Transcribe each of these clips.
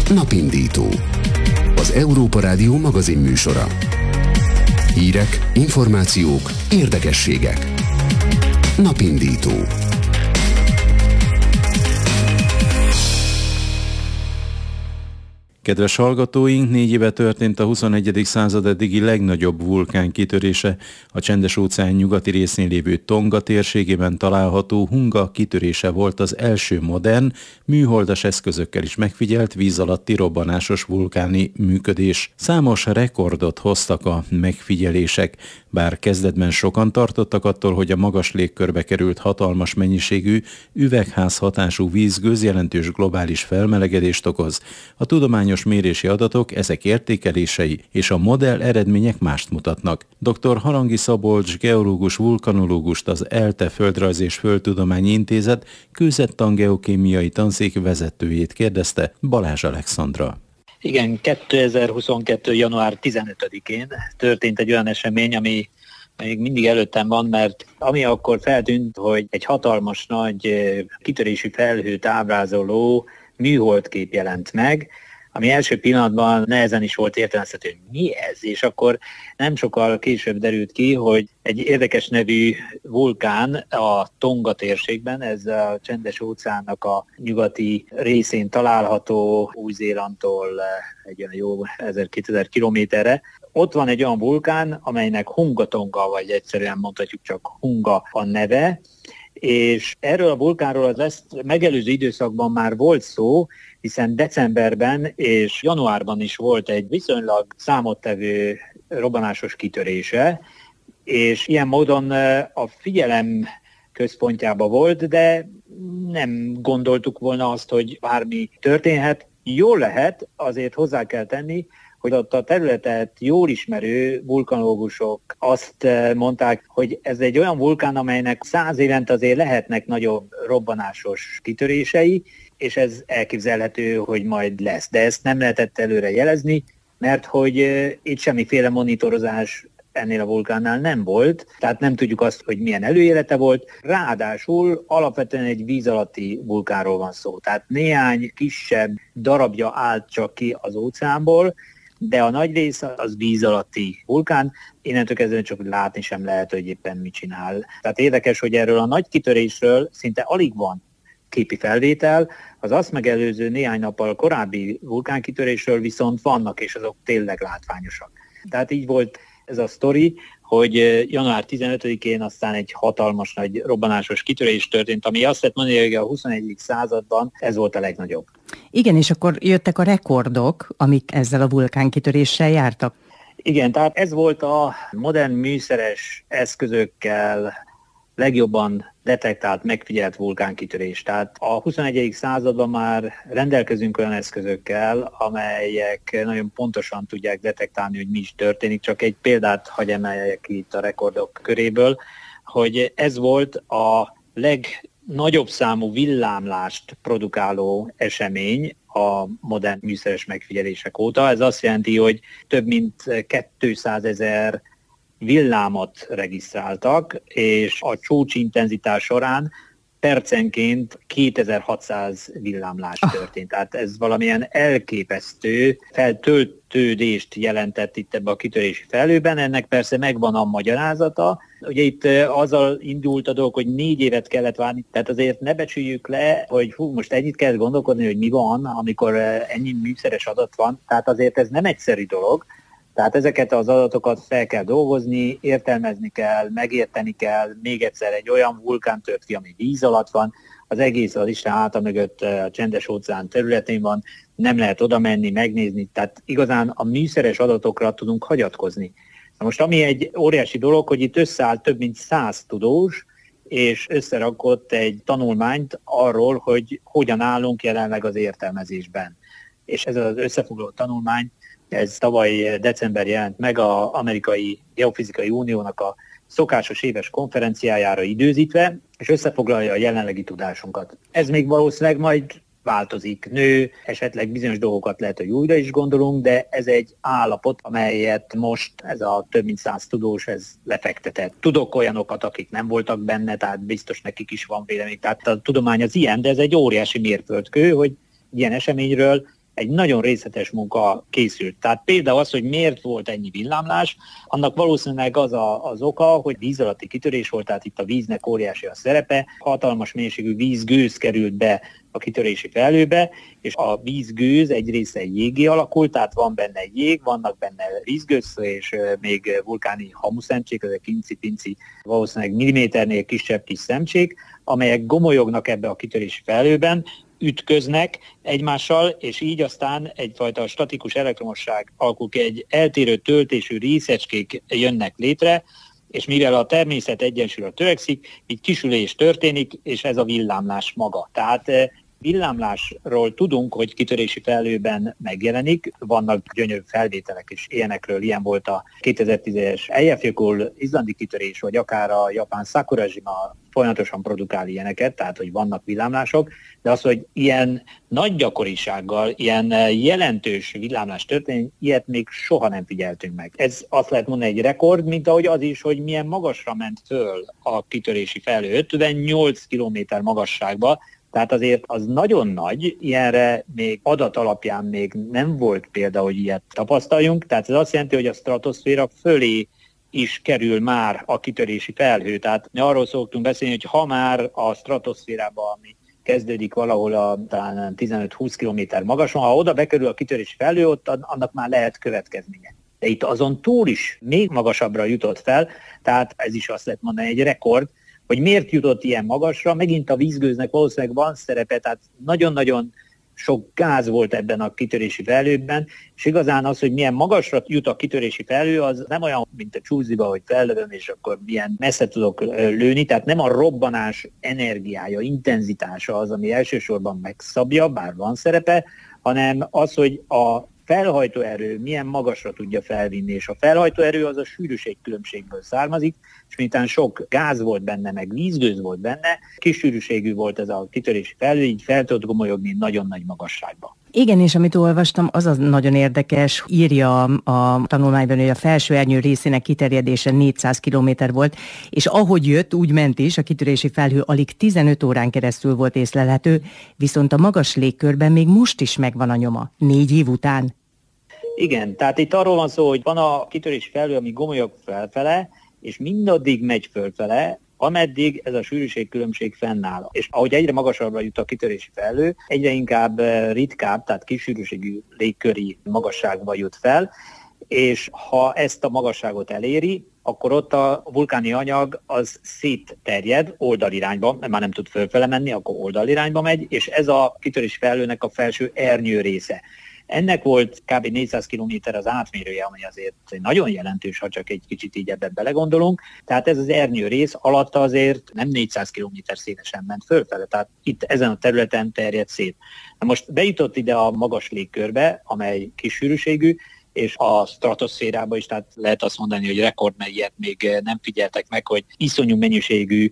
Napindító. Az Európa Rádió magazinműsora. Hírek, információk, érdekességek. Napindító. Kedves hallgatóink, 4 éve történt a 21. század eddigi legnagyobb vulkán kitörése. A Csendes-óceán nyugati részén lévő Tonga térségében található Hunga kitörése volt az első modern, műholdas eszközökkel is megfigyelt víz alatti robbanásos vulkáni működés. Számos rekordot hoztak a megfigyelések, bár kezdetben sokan tartottak attól, hogy a magas légkörbe került hatalmas mennyiségű üvegházhatású vízgőz jelentős globális felmelegedést okoz. A tudományos mérési adatok, ezek értékelései és a modell eredmények mást mutatnak. Dr. Harangi Szabolcs geológus vulkanológust, az ELTE Földrajz és Földtudományi Intézet kőzettan-geokémiai tanszék vezetőjét kérdezte Balázs Alexandra. Igen, 2022. január 15-én történt egy olyan esemény, ami még mindig előttem van, mert ami akkor feltűnt, hogy egy hatalmas nagy kitörési felhőt ábrázoló műholdkép jelent meg, ami első pillanatban nehezen is volt értelmezhető, hogy mi ez, és akkor nem sokkal később derült ki, hogy egy érdekes nevű vulkán a Tonga térségben, ez a Csendes-óceánnak a nyugati részén található, Új-Zélandtól egy olyan jó 1000-2000 kilométerre. Ott van egy olyan vulkán, amelynek Hunga Tonga, vagy egyszerűen mondhatjuk csak Hunga a neve, és erről a vulkánról az ezt megelőző időszakban már volt szó, hiszen decemberben és januárban is volt egy viszonylag számottevő robbanásos kitörése, és ilyen módon a figyelem központjában volt, de nem gondoltuk volna azt, hogy bármi történhet. Jól lehet, azért hozzá kell tenni, hogy ott a területet jól ismerő vulkanológusok azt mondták, hogy ez egy olyan vulkán, amelynek 100 évente azért lehetnek nagyobb robbanásos kitörései, és ez elképzelhető, hogy majd lesz. De ezt nem lehetett előre jelezni, mert hogy itt semmiféle monitorozás ennél a vulkánnál nem volt, tehát nem tudjuk azt, hogy milyen előélete volt. Ráadásul alapvetően egy víz alatti vulkánról van szó, tehát néhány kisebb darabja állt csak ki az óceánból, de a nagy része az víz alatti vulkán, innentől kezdve csak látni sem lehet, hogy éppen mit csinál. Tehát érdekes, hogy erről a nagy kitörésről szinte alig van képi felvétel, az azt megelőző néhány nappal korábbi vulkánkitörésről viszont vannak, és azok tényleg látványosak. Tehát így volt ez a sztori, hogy január 15-én aztán egy hatalmas nagy robbanásos kitörés történt, ami azt lehet mondani, hogy a 21. században ez volt a legnagyobb. Igen, és akkor jöttek a rekordok, amik ezzel a vulkánkitöréssel jártak. Igen, tehát ez volt a modern műszeres eszközökkel legjobban detektált, megfigyelt vulkánkitörés. Tehát a 21. században már rendelkezünk olyan eszközökkel, amelyek nagyon pontosan tudják detektálni, hogy mi is történik. Csak egy példát hadd emeljek itt a rekordok köréből, hogy ez volt a legnagyobb számú villámlást produkáló esemény a modern műszeres megfigyelések óta. Ez azt jelenti, hogy több mint 200 000 villámot regisztráltak, és a csúcsintenzitás során percenként 2600 villámlás történt. Tehát ez valamilyen elképesztő feltöltődést jelentett itt ebbe a kitörési felhőben. Ennek persze megvan a magyarázata. Ugye itt azzal indult a dolog, hogy 4 évet kellett várni, tehát azért ne becsüljük le, hogy most ennyit kell gondolkodni, hogy mi van, amikor ennyi műszeres adat van. Tehát azért ez nem egyszerű dolog. Tehát ezeket az adatokat fel kell dolgozni, értelmezni kell, megérteni kell, még egyszer egy olyan vulkán tört ki, ami víz alatt van, az egész az Isten háta mögött a Csendes-óceán területén van, nem lehet oda menni, megnézni, tehát igazán a műszeres adatokra tudunk hagyatkozni. Na most ami egy óriási dolog, hogy itt összeállt több mint 100 tudós, és összerakott egy tanulmányt arról, hogy hogyan állunk jelenleg az értelmezésben. És ez az összefoglaló tanulmány, ez tavaly december jelent meg az Amerikai Geofizikai Uniónak a szokásos éves konferenciájára időzítve, és összefoglalja a jelenlegi tudásunkat. Ez még valószínűleg majd változik, nő, esetleg bizonyos dolgokat lehet, hogy újra is gondolunk, de ez egy állapot, amelyet most ez a több mint 100 tudós ez lefektetett. Tudok olyanokat, akik nem voltak benne, tehát biztos nekik is van vélemény. Tehát a tudomány az ilyen, de ez egy óriási mérföldkő, hogy ilyen eseményről egy nagyon részletes munka készült. Tehát például az, hogy miért volt ennyi villámlás, annak valószínűleg az oka, hogy víz alatti kitörés volt, tehát itt a víznek óriási a szerepe, hatalmas mennyiségű vízgőz került be a kitörési felhőbe, és a vízgőz egy része jégé alakult, tehát van benne jég, vannak benne vízgőz, és még vulkáni hamuszemcsék, ezek pinci, valószínűleg milliméternél kisebb kis szemcsék, amelyek gomolyognak ebbe a kitörési felhőben, ütköznek egymással, és így aztán egyfajta statikus elektromosság alakul ki, egy eltérő töltésű részecskék jönnek létre, és mivel a természet egyensúlyra törekszik, így kisülés történik, és ez a villámlás maga. Tehát villámlásról tudunk, hogy kitörési felhőben megjelenik, vannak gyönyörű felvételek is ilyenekről, ilyen volt a 2010-es Eyjafjallajökull izlandi kitörés, vagy akár a japán Sakurajima folyamatosan produkál ilyeneket, tehát hogy vannak villámlások, de az, hogy ilyen nagy gyakorisággal, ilyen jelentős villámlás történik, ilyet még soha nem figyeltünk meg. Ez azt lehet mondani egy rekord, mint ahogy az is, hogy milyen magasra ment föl a kitörési felhő, 58 km magasságba, tehát azért az nagyon nagy, ilyenre még adat alapján még nem volt példa, hogy ilyet tapasztaljunk, tehát ez azt jelenti, hogy a stratoszféra fölé is kerül már a kitörési felhő. Tehát mi arról szoktunk beszélni, hogy ha már a stratoszférába, ami kezdődik valahol talán 15-20 km magason, ha oda bekerül a kitörési felhő, ott annak már lehet következménye. De itt azon túl is még magasabbra jutott fel, tehát ez is azt lehet mondani, egy rekord, hogy miért jutott ilyen magasra, megint a vízgőznek valószínűleg van szerepe, tehát nagyon-nagyon sok gáz volt ebben a kitörési felhőben, és igazán az, hogy milyen magasra jut a kitörési felhő, az nem olyan, mint a csúziba, hogy fellövöm, és akkor milyen messze tudok lőni, tehát nem a robbanás energiája, intenzitása az, ami elsősorban megszabja, bár van szerepe, hanem az, hogy a felhajtóerő milyen magasra tudja felvinni, és a felhajtóerő az a sűrűségkülönbségből származik, és miután sok gáz volt benne, meg vízgőz volt benne, kis sűrűségű volt ez a kitörési felhő, így fel tudott gomolyogni nagyon nagy magasságba. Igen, és amit olvastam, az nagyon érdekes, írja a tanulmányban, hogy a felső ernyő részének kiterjedése 400 km volt, és ahogy jött, úgy ment is, a kitörési felhő alig 15 órán keresztül volt észlelhető, viszont a magas légkörben még most is megvan a nyoma, 4 év után. Igen, tehát itt arról van szó, hogy van a kitörési felhő, ami gomolyog felfele, és mindaddig megy fölfele, ameddig ez a sűrűségkülönbség fennáll. És ahogy egyre magasabbra jut a kitörési felhő, egyre inkább ritkább, tehát kis sűrűségű légköri magasságba jut fel, és ha ezt a magasságot eléri, akkor ott a vulkáni anyag az szétterjed oldalirányba, már nem tud fölfele menni, akkor oldalirányba megy, és ez a kitörési felhőnek a felső ernyő része. Ennek volt kb. 400 km az átmérője, ami azért nagyon jelentős, ha csak egy kicsit így ebben belegondolunk. Tehát ez az ernyő rész alatta azért nem 400 km szélesen ment fölfele, tehát itt ezen a területen terjed szét. Na most bejutott ide a magas légkörbe, amely kis sűrűségű, és a stratoszférába is, tehát lehet azt mondani, hogy rekord, mert ilyet még nem figyeltek meg, hogy iszonyú mennyiségű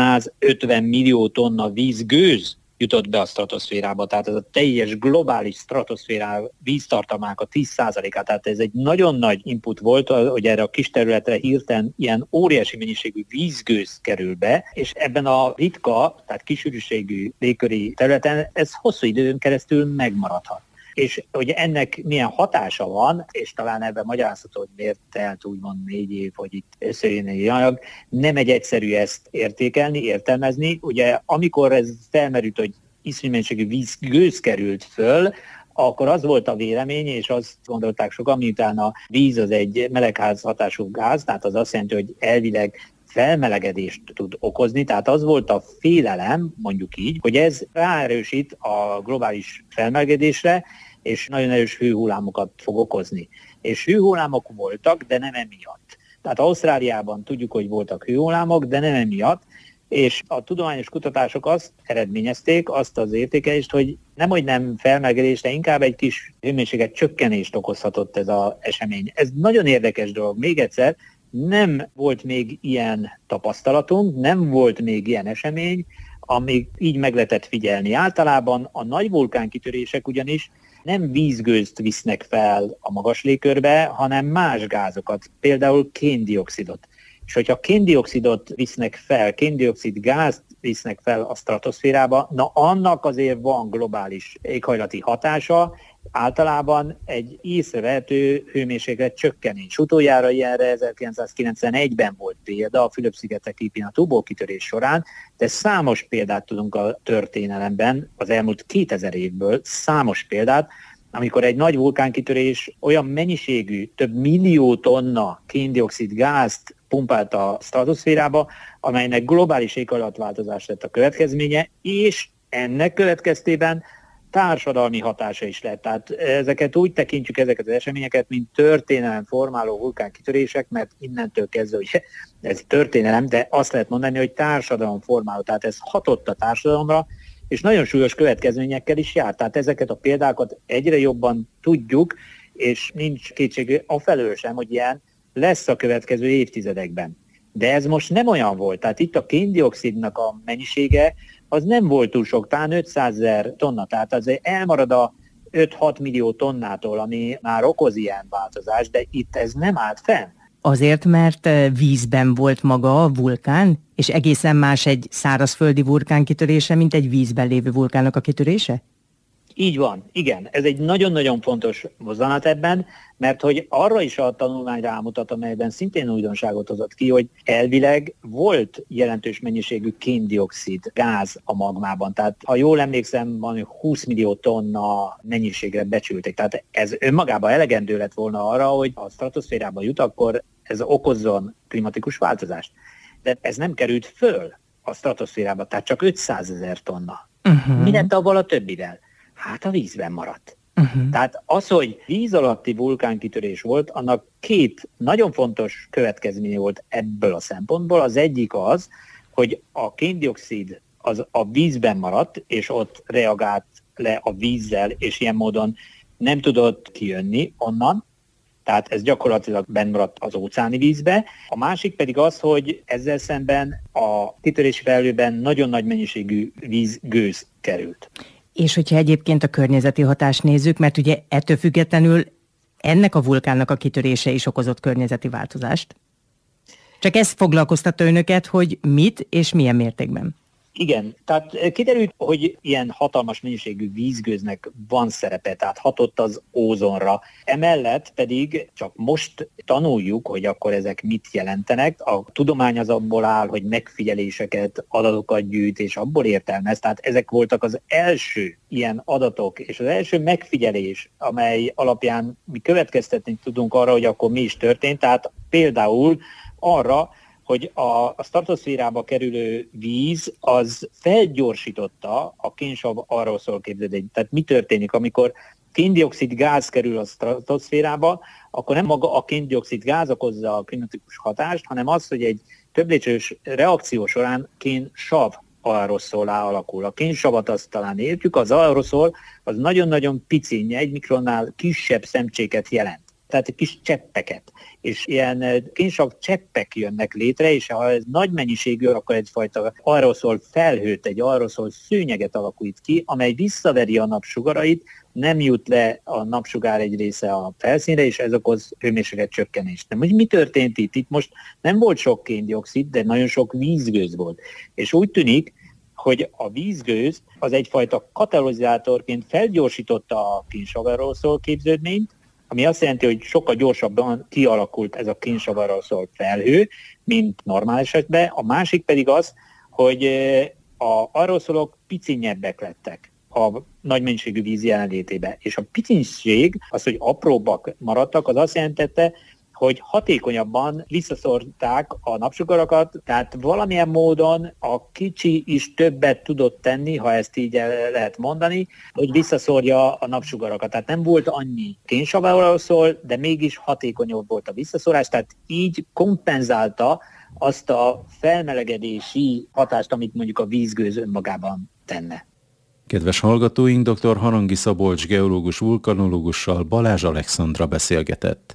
150 millió tonna vízgőz jutott be a stratoszférába, tehát ez a teljes globális stratoszféra víztartalmának a 10%-át, tehát ez egy nagyon nagy input volt, hogy erre a kis területre hirtelen ilyen óriási mennyiségű vízgőz kerül be, és ebben a ritka, tehát kisűrűségű légköri területen ez hosszú időn keresztül megmaradhat. És hogy ennek milyen hatása van, és talán ebben magyarázható, hogy miért telt úgymond 4 év, hogy itt összejön egy anyag, nem egy egyszerű ezt értékelni, értelmezni. Ugye amikor ez felmerült, hogy iszonyú mennyiségű vízgőz került föl, akkor az volt a vélemény, és azt gondolták sokan, miután a víz az egy melegház hatású gáz, tehát az azt jelenti, hogy elvileg felmelegedést tud okozni, tehát az volt a félelem, mondjuk így, hogy ez ráerősít a globális felmelegedésre, és nagyon erős hőhullámokat fog okozni. És hőhullámok voltak, de nem emiatt. Tehát Ausztráliában tudjuk, hogy voltak hőhullámok, de nem emiatt, és a tudományos kutatások azt eredményezték, azt az értékelést, hogy nem felmelegedés, de inkább egy kis hőmérséklet csökkenést okozhatott ez az esemény. Ez nagyon érdekes dolog. Még egyszer, nem volt még ilyen tapasztalatunk, nem volt még ilyen esemény, amíg így meg lehetett figyelni. Általában a nagy vulkánkitörések ugyanis nem vízgőzt visznek fel a magas légkörbe, hanem más gázokat, például kén-dioxidot. És hogyha kén-dioxidot visznek fel, kén-dioxid gázt visznek fel a stratoszférába. Na, annak azért van globális éghajlati hatása, általában egy észrevehető hőmérséklet csökkenés. Utoljára ilyenre 1991-ben volt példa a Fülöp-szigetek Pinatubo kitörés során, de számos példát tudunk a történelemben, az elmúlt 2000 évből számos példát, amikor egy nagy vulkánkitörés olyan mennyiségű, több millió tonna kén-dioxid gázt pumpált a stratoszférába, amelynek globális éghajlatváltozás lett a következménye, és ennek következtében társadalmi hatása is lett. Tehát ezeket úgy tekintjük, ezeket az eseményeket, mint történelem formáló vulkánkitörések, mert innentől kezdve, hogy ez történelem, de azt lehet mondani, hogy társadalom formáló, tehát ez hatott a társadalomra, és nagyon súlyos következményekkel is jár. Tehát ezeket a példákat egyre jobban tudjuk, és nincs kétség afelől sem, hogy ilyen lesz a következő évtizedekben. De ez most nem olyan volt. Tehát itt a kén-dioxidnak a mennyisége az nem volt túl sok, talán 500 000 tonna, tehát az elmarad a 5-6 millió tonnától, ami már okoz ilyen változást, de itt ez nem állt fenn. Azért, mert vízben volt maga a vulkán, és egészen más egy szárazföldi vulkán kitörése, mint egy vízben lévő vulkánnak a kitörése? Így van, igen. Ez egy nagyon-nagyon fontos mozzanat ebben, mert hogy arra is a tanulmány rámutat, amelyben szintén újdonságot hozott ki, hogy elvileg volt jelentős mennyiségű kén-dioxid gáz a magmában. Tehát ha jól emlékszem, van 20 millió tonna mennyiségre becsülték. Tehát ez önmagában elegendő lett volna arra, hogy a stratoszférába jut, akkor ez okozzon klimatikus változást. De ez nem került föl a stratoszférába, tehát csak 500 000 tonna. Mi lett avval a többivel? Hát a vízben maradt. Tehát az, hogy víz alatti vulkánkitörés volt, annak két nagyon fontos következménye volt ebből a szempontból. Az egyik az, hogy a kén-dioxid az a vízben maradt, és ott reagált le a vízzel, és ilyen módon nem tudott kijönni onnan. Tehát ez gyakorlatilag benn maradt az óceáni vízbe. A másik pedig az, hogy ezzel szemben a kitörési felhőben nagyon nagy mennyiségű vízgőz került. És hogyha egyébként a környezeti hatást nézzük, mert ugye ettől függetlenül ennek a vulkánnak a kitörése is okozott környezeti változást. Csak ez foglalkoztatta önöket, hogy mit és milyen mértékben? Igen, tehát kiderült, hogy ilyen hatalmas mennyiségű vízgőznek van szerepe, tehát hatott az ózonra. Emellett pedig csak most tanuljuk, hogy akkor ezek mit jelentenek. A tudomány az abból áll, hogy megfigyeléseket, adatokat gyűjt, és abból értelmez. Tehát ezek voltak az első ilyen adatok, és az első megfigyelés, amely alapján mi következtetni tudunk arra, hogy akkor mi is történt. Tehát például arra, hogy a stratoszférába kerülő víz az felgyorsította a kénsav arról szól, képzeld, tehát mi történik, amikor kén-dioxid gáz kerül a stratoszférába, akkor nem maga a kén-dioxid gáz okozza a klimatikus hatást, hanem az, hogy egy több-lépcsős reakció során kénsav aeroszolá alakul. A kénsavat azt talán értjük, az aeroszol az nagyon-nagyon pici, 1 mikronnál kisebb szemcséket jelent. Tehát kis cseppeket. És ilyen kénsav cseppek jönnek létre, és ha ez nagy mennyiségű, akkor egyfajta aeroszol felhőt, egy aeroszol szőnyeget alakít ki, amely visszaveri a napsugarait, nem jut le a napsugár egy része a felszínre, és ez okoz hőmérséklet csökkenést. De most mi történt itt? Itt most nem volt sok kén-dioxid, de nagyon sok vízgőz volt. És úgy tűnik, hogy a vízgőz az egyfajta katalizátorként felgyorsította a kénsav aeroszol képződményt, ami azt jelenti, hogy sokkal gyorsabban kialakult ez a kénsav aeroszol felhő, mint normál esetben. A másik pedig az, hogy az aeroszolok picinyebbek lettek a nagy mennyiségű víz jelenlétében. És a picinség, az, hogy apróbbak maradtak, az azt jelentette, hogy hatékonyabban visszaszorták a napsugarakat, tehát valamilyen módon a kicsi is többet tudott tenni, ha ezt így lehet mondani, hogy visszaszorja a napsugarakat. Tehát nem volt annyi kénsav aeroszol, de mégis hatékonyabb volt a visszaszorás, tehát így kompenzálta azt a felmelegedési hatást, amit mondjuk a vízgőz önmagában tenne. Kedves hallgatóink, dr. Harangi Szabolcs geológus vulkanológussal Balázs Alexandra beszélgetett.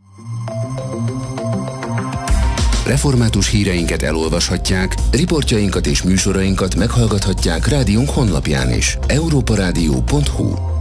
Református híreinket elolvashatják, riportjainkat és műsorainkat meghallgathatják rádiónk honlapján is. europaradio.hu